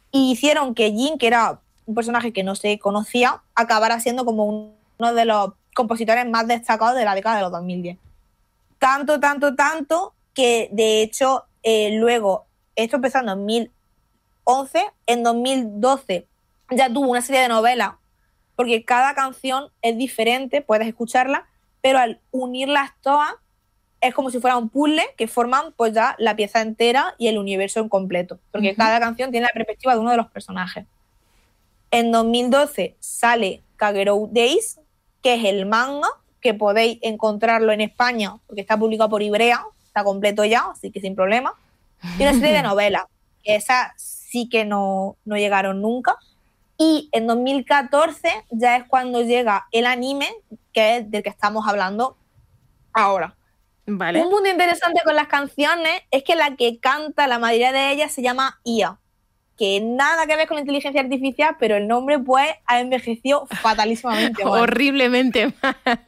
y hicieron que Jin, que era un personaje que no se conocía, acabara siendo como uno de los compositores más destacados de la década de los 2010. Tanto, tanto, tanto, que de hecho luego, esto empezando en 2011, en 2012 ya tuvo una serie de novelas, porque cada canción es diferente, puedes escucharla, pero al unirlas todas es como si fuera un puzzle que forman pues ya la pieza entera y el universo en completo, porque cada canción tiene la perspectiva de uno de los personajes. En 2012 sale Kagero Days, que es el manga, que podéis encontrarlo en España, porque está publicado por Ibrea, está completo ya, así que sin problema. Y una serie de novelas, que esas sí que no llegaron nunca. Y en 2014 ya es cuando llega el anime, que es del que estamos hablando ahora. Vale. Un punto interesante con las canciones es que la que canta, la mayoría de ellas, se llama Ia, que nada que ver con la inteligencia artificial, pero el nombre pues ha envejecido fatalísimamente mal. Horriblemente mal.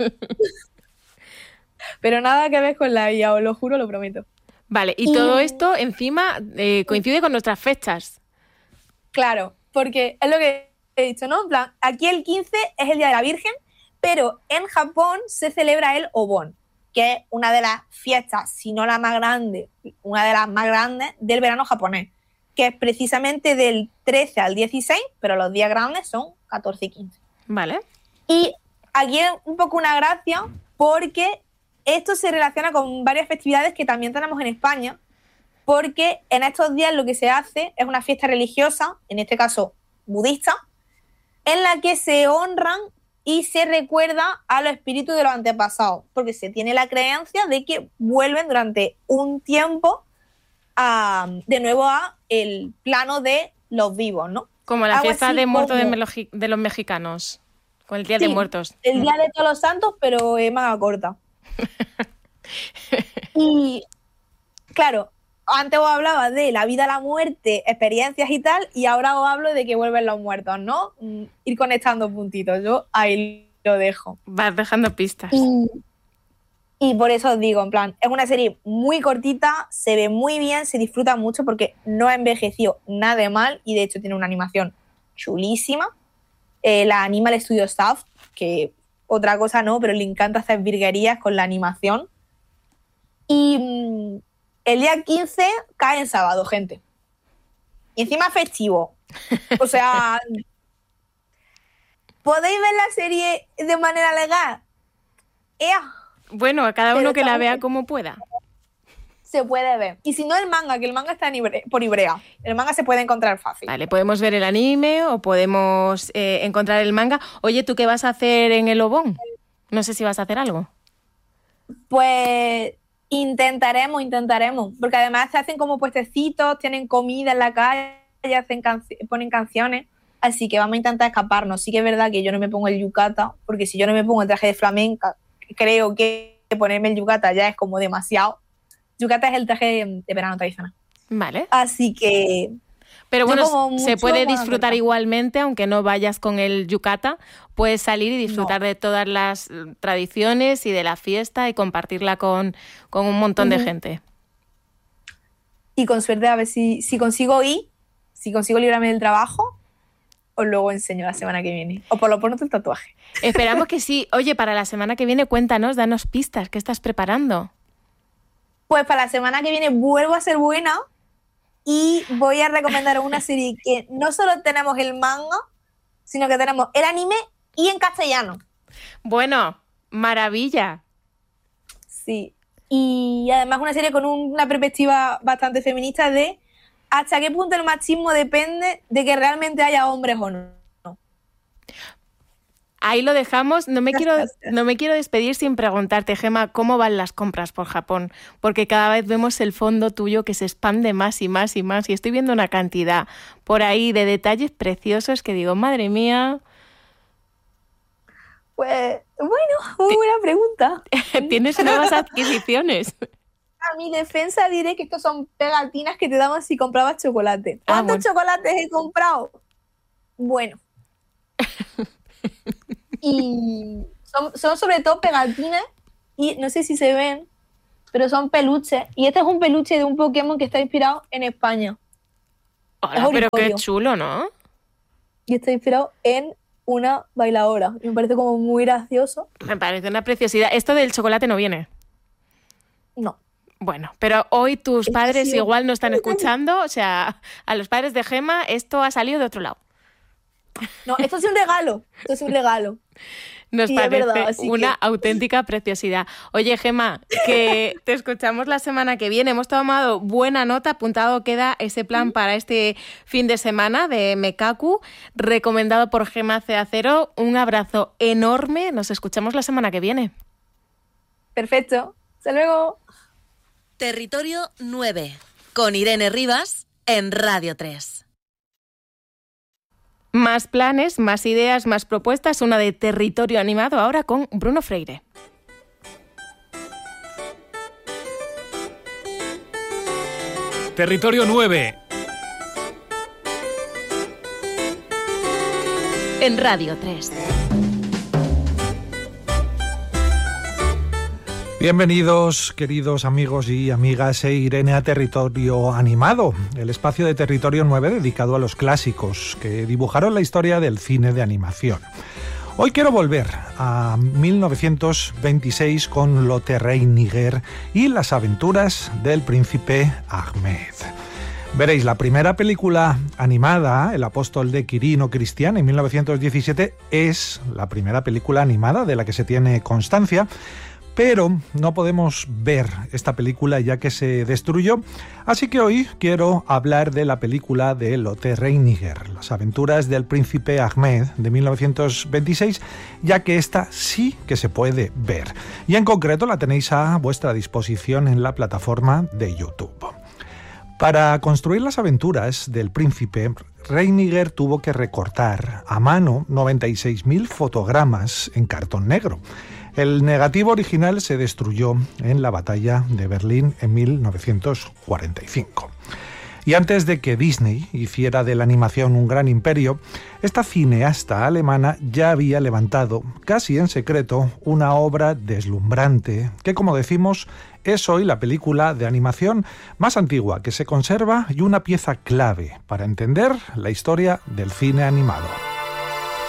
Pero nada que ver con la IA, os lo juro, lo prometo. Vale, y todo esto encima coincide con nuestras fechas. Claro, porque es lo que he dicho, ¿no? En plan, aquí el 15 es el Día de la Virgen, pero en Japón se celebra el Obon, que es una de las fiestas, si no la más grande, una de las más grandes del verano japonés, que es precisamente del 13 al 16, pero los días grandes son 14 y 15. Vale. Y aquí es un poco una gracia porque esto se relaciona con varias festividades que también tenemos en España, porque en estos días lo que se hace es una fiesta religiosa, en este caso budista, en la que se honran y se recuerda a los espíritus de los antepasados, porque se tiene la creencia de que vuelven durante un tiempo de nuevo a el plano de los vivos, ¿no? Como la fiesta de muertos de los mexicanos, con el Día de Muertos. El Día de Todos los Santos, pero manga corta. Y claro, antes os hablaba de la vida, la muerte, experiencias y tal, y ahora os hablo de que vuelven los muertos, ¿no? Ir conectando puntitos, yo ahí lo dejo. Vas dejando pistas. Y por eso os digo, en plan, es una serie muy cortita, se ve muy bien, se disfruta mucho porque no ha envejecido nada de mal y de hecho tiene una animación chulísima. La anima el estudio Staff, que otra cosa no, pero le encanta hacer virguerías con la animación. Y el día 15 cae en sábado, gente. Y encima festivo. O sea, ¿podéis ver la serie de manera legal? Bueno, a cada uno que la vea como pueda. Se puede ver. Y si no, el manga, que el manga está por Ibrea. El manga se puede encontrar fácil. Vale, podemos ver el anime o podemos encontrar el manga. Oye, ¿tú qué vas a hacer en el Obon? No sé si vas a hacer algo. Pues intentaremos. Porque además se hacen como puestecitos, tienen comida en la calle, ponen canciones. Así que vamos a intentar escaparnos. Sí que es verdad que yo no me pongo el yukata, porque si yo no me pongo el traje de flamenca, creo que ponerme el yukata ya es como demasiado. Yukata es el traje de verano tradicional. Vale. Así que... Pero bueno, se puede disfrutar igualmente, aunque no vayas con el yukata. Puedes salir y disfrutar de todas las tradiciones y de la fiesta y compartirla con un montón de gente. Y con suerte, a ver si consigo librarme del trabajo, os luego enseño la semana que viene. O por lo pronto el tatuaje. Esperamos que sí. Oye, para la semana que viene, cuéntanos, danos pistas. ¿Qué estás preparando? Pues para la semana que viene vuelvo a ser buena y voy a recomendar una serie que no solo tenemos el manga, sino que tenemos el anime y en castellano. Bueno, maravilla. Sí. Y además una serie con una perspectiva bastante feminista de hasta qué punto el machismo depende de que realmente haya hombres o no. Ahí lo dejamos. No me quiero despedir sin preguntarte, Gemma, ¿cómo van las compras por Japón? Porque cada vez vemos el fondo tuyo que se expande más y más y más. Y estoy viendo una cantidad por ahí de detalles preciosos que digo, madre mía. Pues, bueno, muy buena pregunta. ¿Tienes nuevas adquisiciones? A mi defensa diré que estos son pegatinas que te daban si comprabas chocolate. ¿Cuántos chocolates he comprado? Bueno. Y son sobre todo pegatinas y no sé si se ven, pero son peluches. Y este es un peluche de un Pokémon que está inspirado en España. Hola, pero qué chulo, ¿no? Y está inspirado en una bailadora. Me parece como muy gracioso. Me parece una preciosidad. ¿Esto del chocolate no viene? No. Bueno, pero hoy tus padres igual no están escuchando. O sea, a los padres de Gemma esto ha salido de otro lado. No, esto es un regalo. Esto es un regalo. Nos parece una auténtica preciosidad. Oye, Gemma, que te escuchamos la semana que viene. Hemos tomado buena nota, apuntado queda ese plan para este fin de semana de Mekaku, recomendado por Gemma Ceacero. Un abrazo enorme. Nos escuchamos la semana que viene. Perfecto. Hasta luego. Territorio 9, con Irene Rivas en Radio 3. Más planes, más ideas, más propuestas. Una de Territorio Animado ahora con Bruno Freire. Territorio 9. En Radio 3. Bienvenidos, queridos amigos y amigas e Irene a Territorio Animado, el espacio de Territorio 9 dedicado a los clásicos que dibujaron la historia del cine de animación. Hoy quiero volver a 1926 con Lotte Reiniger y las aventuras del príncipe Ahmed. Veréis, la primera película animada, El apóstol de Quirino Cristián, en 1917, es la primera película animada de la que se tiene constancia. Pero no podemos ver esta película ya que se destruyó, así que hoy quiero hablar de la película de Lotte Reiniger, Las aventuras del príncipe Ahmed, de 1926, ya que esta sí que se puede ver. Y en concreto la tenéis a vuestra disposición en la plataforma de YouTube. Para construir las aventuras del príncipe, Reiniger tuvo que recortar a mano 96.000 fotogramas en cartón negro. El negativo original se destruyó en la batalla de Berlín en 1945. Y antes de que Disney hiciera de la animación un gran imperio, esta cineasta alemana ya había levantado, casi en secreto, una obra deslumbrante que, como decimos, es hoy la película de animación más antigua que se conserva y una pieza clave para entender la historia del cine animado.